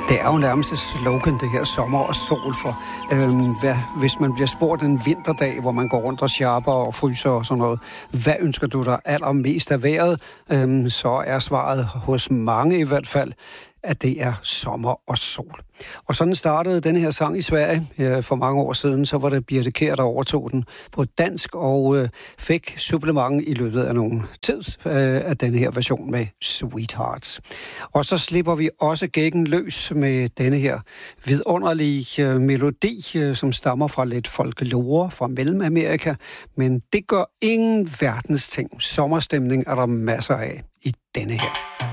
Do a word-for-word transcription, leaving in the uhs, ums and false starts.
Det er jo nærmest et slogan, det her sommer og sol, for øhm, hvad, hvis man bliver spurgt en vinterdag, hvor man går rundt og sharper og fryser og sådan noget, hvad ønsker du dig allermest af vejret, øhm, så er svaret hos mange i hvert fald, at det er sommer og sol. Og sådan startede denne her sang i Sverige øh, for mange år siden. Så var det Birthe Kjær, der overtog den på dansk og øh, fik supplement i løbet af nogen tid øh, af denne her version med Sweethearts. Og så slipper vi også gækken løs med denne her vidunderlige øh, melodi, øh, som stammer fra lidt folklore fra Mellemamerika. Men det gør ingen verdens ting. Sommerstemning er der masser af i denne her.